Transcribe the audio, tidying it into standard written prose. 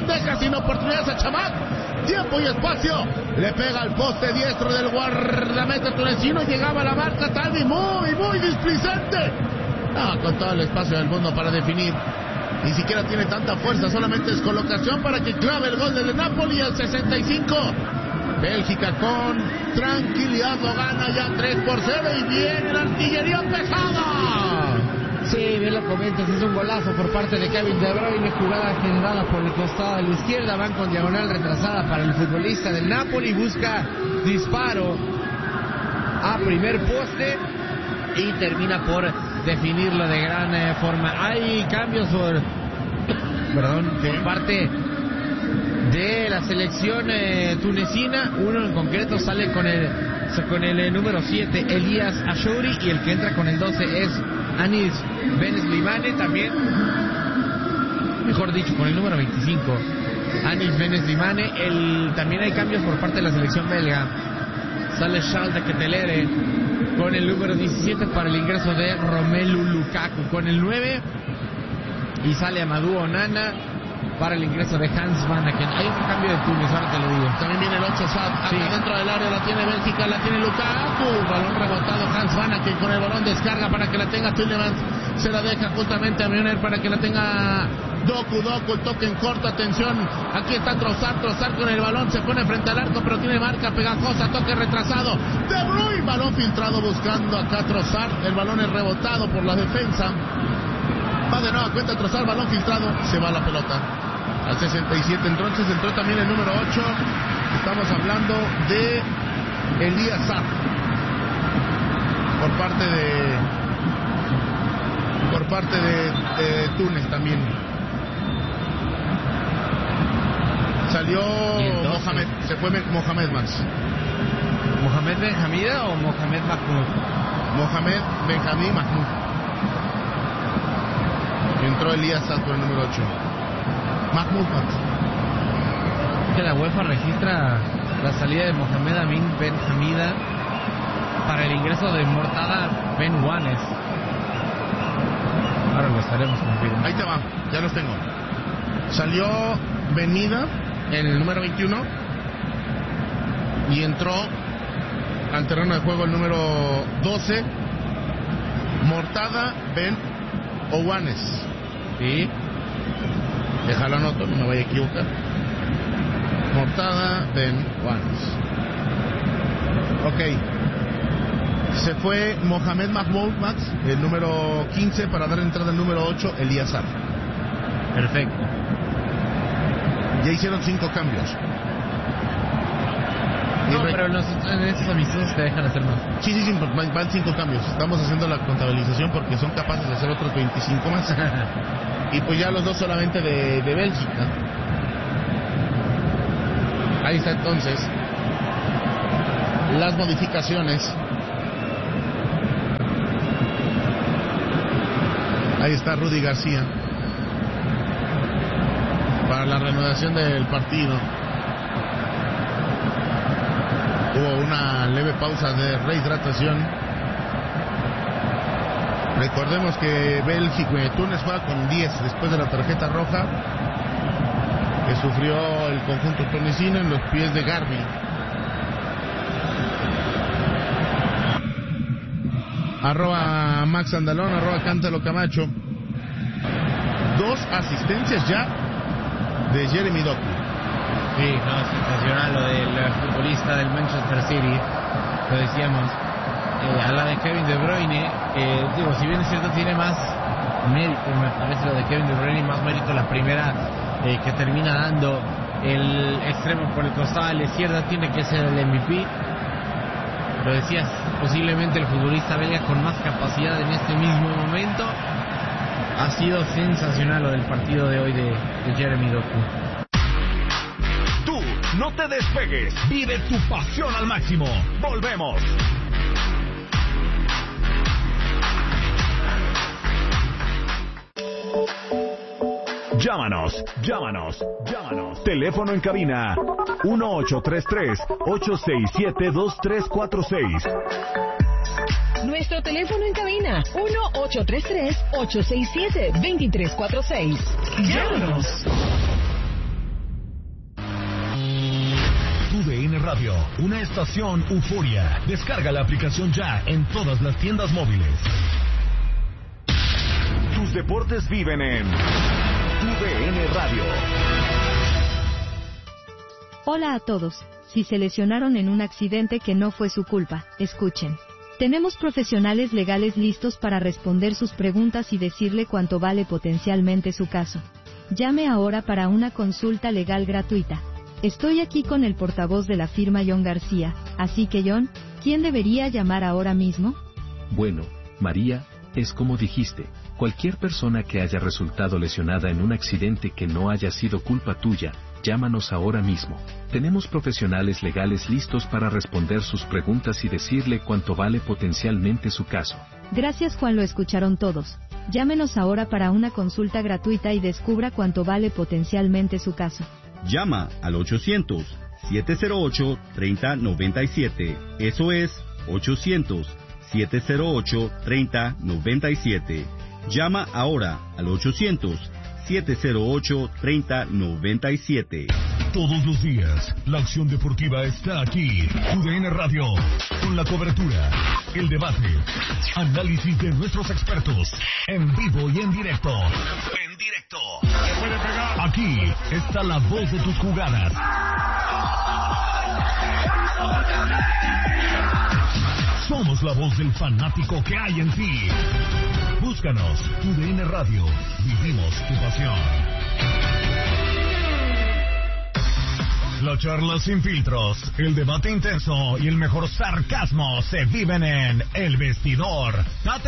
bandeja, sin oportunidades a Chamac. Tiempo y espacio. Le pega al poste diestro del guardameta tunecino. Llegaba a la marca Talvi, muy displicente. Con todo el espacio del mundo para definir. Ni siquiera tiene tanta fuerza, solamente es colocación para que clave el gol del Napoli al 65. Bélgica con tranquilidad lo gana ya 3-0 y viene la artillería pesada. Sí, bien lo comentas, es un golazo por parte de Kevin De Bruyne, jugada generada por el costado de la izquierda, van con diagonal retrasada para el futbolista del Napoli, busca disparo a primer poste y termina por definirlo de gran forma. Hay cambios por parte de la selección tunecina. Uno en concreto sale con el número 7, Elias Achouri, y el que entra con el 12 es Anis Beneslimane, también, mejor dicho, con el número 25, Anis Beneslimane. También hay cambios por parte de la selección belga. Sale Charles de Ketelere con el número 17 para el ingreso de Romelu Lukaku con el 9, y sale Amadou Onana para el ingreso de Hans Van Aken. Hay un cambio de Túnez, ahora te lo digo. También viene el 8 Sad, sí. Dentro del área la tiene Bélgica, la tiene Lukaku, balón rebotado, Hans Van Aken con el balón, descarga para que la tenga Tielemans, se la deja justamente a Milner para que la tenga Doku, el toque en corto, atención, aquí está Trossard con el balón, se pone frente al arco, pero tiene marca pegajosa, toque retrasado, De Bruyne, balón filtrado buscando acá Trossard, el balón es rebotado por la defensa, va de nuevo a cuenta Trossard, balón filtrado, se va la pelota al 67, entonces entró también el número 8, estamos hablando de Elías Sarr, por parte de Túnez también. Salió Mohamed, se fue Mohamed Max. ¿Mohamed Benhamida o Mohamed Mahmoud? Mohamed Benhamid Mahmoud. Entró Elías Sarr por el número 8. Mahmoud Max. Que la UEFA registra la salida de Mohamed Amin Benhamida para el ingreso de Mortada Ben Wanes. Ahora lo estaremos confirmando. Ahí te va, ya los tengo. Salió Benida en el número 21 y entró al terreno de juego el número 12, Mortada Ben Owanes. Sí. Déjalo anoto, no me vaya a equivocar. Mortada Ben Owanes. Ok. Se fue Mohamed Mahmoud Max, el número 15, para dar entrada al número 8, Elías Sarr. Perfecto. Ya hicieron 5 cambios. No, pero en estos amistosos te dejan hacer más. Sí, van 5 cambios. Estamos haciendo la contabilización porque son capaces de hacer otros 25 más. Y pues ya los dos solamente de Bélgica. Ahí está entonces las modificaciones. Ahí está Rudy García para la reanudación del partido. Hubo una leve pausa de rehidratación. Recordemos que Túnez juega con 10 después de la tarjeta roja que sufrió el conjunto tunecino en los pies de Garbi. @ Max Andalón, @ Cántalo Camacho. 2 asistencias ya de Jeremy Doku. Sí, no, sensacional lo del futbolista del Manchester City, lo decíamos. A la de Kevin De Bruyne, si bien es cierto tiene más mérito, me parece lo de Kevin De Bruyne, más mérito la primera que termina dando el extremo por el costado de la izquierda, tiene que ser el MVP. Lo decías, posiblemente el futbolista belga con más capacidad en este mismo momento. Ha sido sensacional lo del partido de hoy de Jeremy Doku. Tú no te despegues, vive tu pasión al máximo. Volvemos. Llámanos. Teléfono en cabina 1833-867-2346. Nuestro teléfono en cabina 1833-867-2346. Llámanos. Radio, una estación euforia. Descarga la aplicación ya en todas las tiendas móviles. Tus deportes viven en TUDN Radio. Hola a todos. Si se lesionaron en un accidente que no fue su culpa, escuchen. Tenemos profesionales legales listos para responder sus preguntas y decirle cuánto vale potencialmente su caso. Llame ahora para una consulta legal gratuita. Estoy aquí con el portavoz de la firma John García, así que John, ¿quién debería llamar ahora mismo? Bueno, María, es como dijiste, cualquier persona que haya resultado lesionada en un accidente que no haya sido culpa tuya, llámanos ahora mismo. Tenemos profesionales legales listos para responder sus preguntas y decirle cuánto vale potencialmente su caso. Gracias Juan, lo escucharon todos. Llámenos ahora para una consulta gratuita y descubra cuánto vale potencialmente su caso. Llama al 800-708-3097. Eso es 800-708-3097. Llama ahora al 800-708-3097. Todos los días, la acción deportiva está aquí. TUDN Radio, con la cobertura, el debate, análisis de nuestros expertos, en vivo y en directo. En directo. Aquí está la voz de tus jugadas. Somos la voz del fanático que hay en ti. Búscanos, TUDN Radio. Vivimos tu pasión. La charla sin filtros, el debate intenso y el mejor sarcasmo se viven en El Vestidor.